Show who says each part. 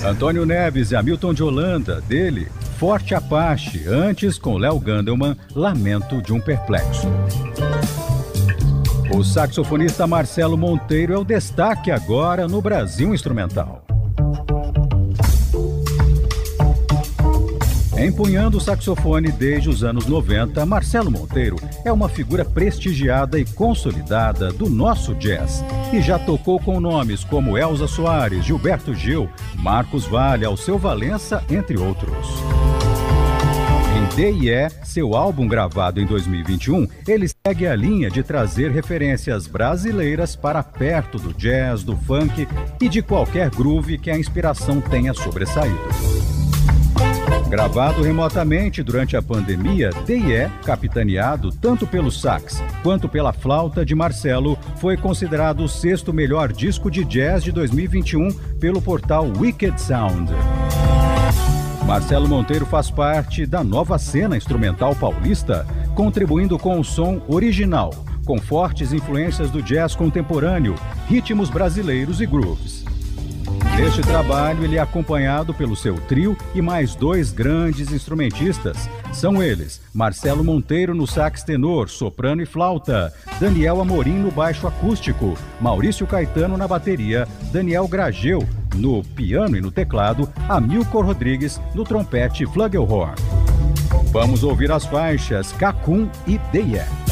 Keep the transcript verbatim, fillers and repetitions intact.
Speaker 1: Antônio Neves e Hamilton de Holanda, dele, Forte Apache, antes com Léo Gandelman, Lamento de um Perplexo. O saxofonista Marcelo Monteiro é o destaque agora no Brasil Instrumental. Empunhando o saxofone desde os anos noventa, Marcelo Monteiro é uma figura prestigiada e consolidada do nosso jazz. E já tocou com nomes como Elza Soares, Gilberto Gil, Marcos Valle, Alceu Valença, entre outros. Em D e E, seu álbum gravado em dois mil e vinte e um, ele segue a linha de trazer referências brasileiras para perto do jazz, do funk e de qualquer groove que a inspiração tenha sobressaído. Gravado remotamente durante a pandemia, D e E, capitaneado tanto pelo sax quanto pela flauta de Marcelo, foi considerado o sexto melhor disco de jazz de dois mil e vinte e um pelo portal Wicked Sound. Marcelo Monteiro faz parte da nova cena instrumental paulista, contribuindo com o som original, com fortes influências do jazz contemporâneo, ritmos brasileiros e grooves. Neste trabalho, ele é acompanhado pelo seu trio e mais dois grandes instrumentistas. São eles, Marcelo Monteiro no sax tenor, soprano e flauta, Daniel Amorim no baixo acústico, Maurício Caetano na bateria, Daniel Grageu no piano e no teclado, Amilcar Rodrigues no trompete e flugelhorn. Vamos ouvir as faixas Cacum e D e E.